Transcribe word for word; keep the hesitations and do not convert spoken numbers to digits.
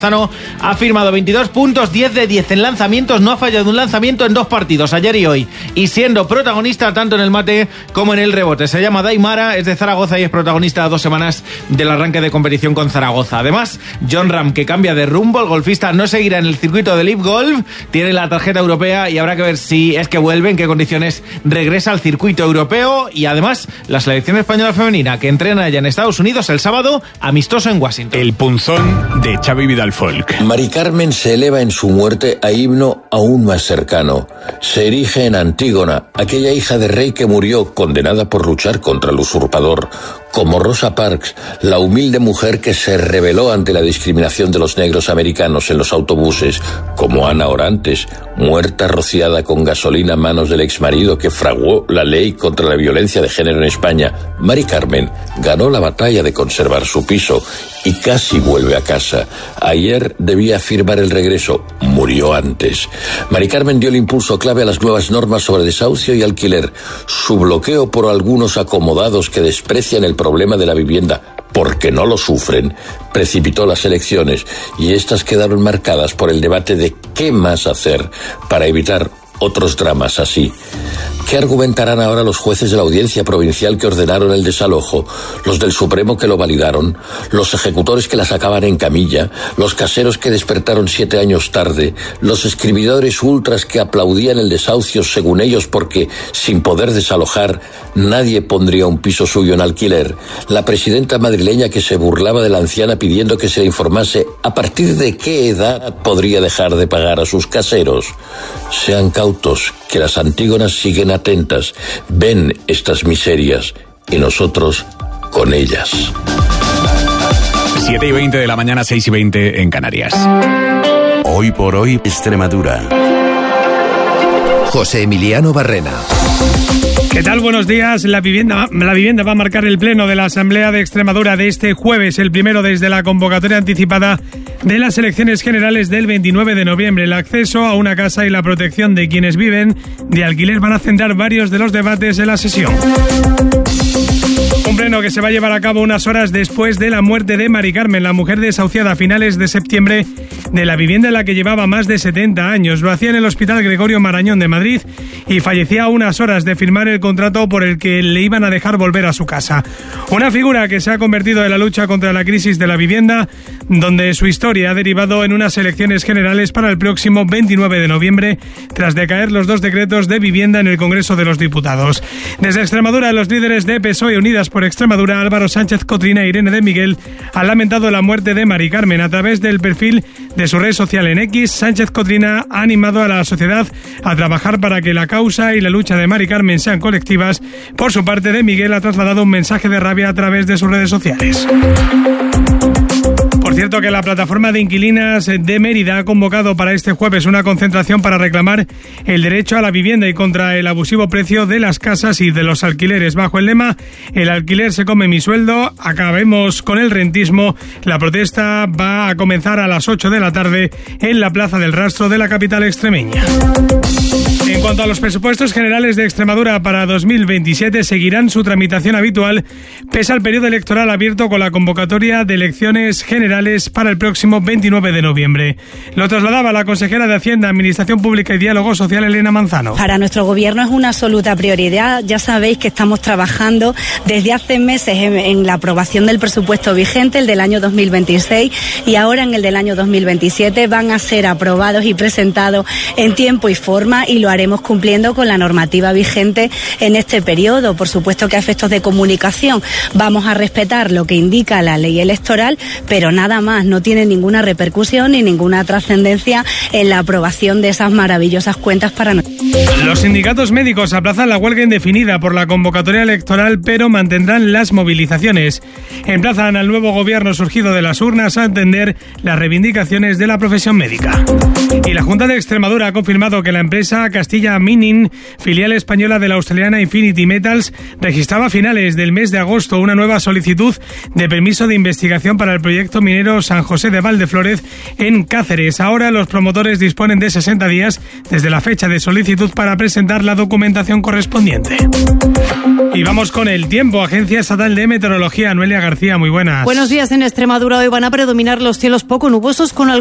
Ha firmado veintidós puntos, diez de diez en lanzamientos, no ha fallado un lanzamiento en dos partidos, ayer y hoy, y siendo protagonista tanto en el mate como en el rebote. Se llama Daimara, es de Zaragoza y es protagonista a dos semanas del arranque de competición con Zaragoza. Además, Jon Rahm, que cambia de rumbo, el golfista no seguirá en el circuito de Live Golf, tiene la tarjeta europea y habrá que ver si es que vuelve, en qué condiciones regresa al circuito europeo. Y además, la selección española femenina, que entrena ya en Estados Unidos el sábado, amistoso en Washington. El punzón de Xavi Vidal Folk. Mari Carmen se eleva en su muerte a himno aún más cercano. Se erige en Antígona, aquella hija de rey que murió condenada por luchar contra el usurpador, como Rosa Parks, la humilde mujer que se rebeló ante la discriminación de los negros americanos en los autobuses, como Ana Orantes, muerta rociada con gasolina a manos del exmarido que fraguó la ley contra la violencia de género en España. Mari Carmen ganó la batalla de conservar su piso y casi vuelve a casa. Ayer debía firmar el regreso, murió antes. Mari Carmen dio el impulso clave a las nuevas normas sobre desahucio y alquiler. Su bloqueo por algunos acomodados que desprecian el problema de la vivienda porque no lo sufren, precipitó las elecciones, y estas quedaron marcadas por el debate de qué más hacer para evitar otros dramas así. ¿Qué argumentarán ahora los jueces de la Audiencia Provincial que ordenaron el desalojo, los del Supremo que lo validaron, los ejecutores que la sacaban en camilla, los caseros que despertaron siete años tarde, los escribidores ultras que aplaudían el desahucio según ellos porque, sin poder desalojar, nadie pondría un piso suyo en alquiler, la presidenta madrileña que se burlaba de la anciana pidiendo que se le informase a partir de qué edad podría dejar de pagar a sus caseros? Sean cautos, que las Antígonas siguen atentas, ven estas miserias y nosotros con ellas. siete y veinte de la mañana, seis y veinte en Canarias. Hoy por hoy, Extremadura. José Emiliano Barrena. ¿Qué tal? Buenos días. La vivienda, la vivienda va a marcar el pleno de la Asamblea de Extremadura de este jueves, el primero desde la convocatoria anticipada de las elecciones generales del veintinueve de noviembre. El acceso a una casa y la protección de quienes viven de alquiler van a centrar varios de los debates de la sesión. Un pleno que se va a llevar a cabo unas horas después de la muerte de Mari Carmen, la mujer desahuciada a finales de septiembre de la vivienda en la que llevaba más de setenta años. Lo hacía en el Hospital Gregorio Marañón de Madrid y fallecía a unas horas de firmar el contrato por el que le iban a dejar volver a su casa. Una figura que se ha convertido en la lucha contra la crisis de la vivienda, donde su historia ha derivado en unas elecciones generales para el próximo veintinueve de noviembre, tras decaer los dos decretos de vivienda en el Congreso de los Diputados. Desde Extremadura, los líderes de P S O E y Unidas por Extremadura, Álvaro Sánchez Cotrina e Irene de Miguel, han lamentado la muerte de Mari Carmen. A través del perfil de su red social en X, Sánchez Cotrina ha animado a la sociedad a trabajar para que la causa y la lucha de Mari Carmen sean colectivas. Por su parte, de Miguel ha trasladado un mensaje de rabia a través de sus redes sociales. Por cierto, que la plataforma de inquilinas de Mérida ha convocado para este jueves una concentración para reclamar el derecho a la vivienda y contra el abusivo precio de las casas y de los alquileres. Bajo el lema "El alquiler se come mi sueldo, acabemos con el rentismo", la protesta va a comenzar a las ocho de la tarde en la Plaza del Rastro de la capital extremeña. En cuanto a los presupuestos generales de Extremadura para dos mil veintisiete, seguirán su tramitación habitual pese al periodo electoral abierto con la convocatoria de elecciones generales para el próximo veintinueve de noviembre. Lo trasladaba la consejera de Hacienda, Administración Pública y Diálogo Social, Elena Manzano. Para nuestro gobierno es una absoluta prioridad. Ya sabéis que estamos trabajando desde hace meses en, en la aprobación del presupuesto vigente, el del año dos mil veintiséis, y ahora en el del año dos mil veintisiete. Van a ser aprobados y presentados en tiempo y forma, y lo haremos cumpliendo con la normativa vigente en este periodo. Por supuesto que a efectos de comunicación vamos a respetar lo que indica la ley electoral, pero nada más, no tiene ninguna repercusión ni ninguna trascendencia en la aprobación de esas maravillosas cuentas para nosotros. Los sindicatos médicos aplazan la huelga indefinida por la convocatoria electoral, pero mantendrán las movilizaciones. Emplazan al nuevo gobierno surgido de las urnas a atender las reivindicaciones de la profesión médica. Y la Junta de Extremadura ha confirmado que la empresa Castilla Mining, filial española de la australiana Infinity Metals, registraba a finales del mes de agosto una nueva solicitud de permiso de investigación para el proyecto minero San José de Valdeflórez en Cáceres. Ahora los promotores disponen de sesenta días desde la fecha de solicitud Salud para presentar la documentación correspondiente. Y vamos con el tiempo. Agencia Estatal de Meteorología, Noelia García, muy buenas. Buenos días. En Extremadura hoy van a predominar los cielos poco nubosos con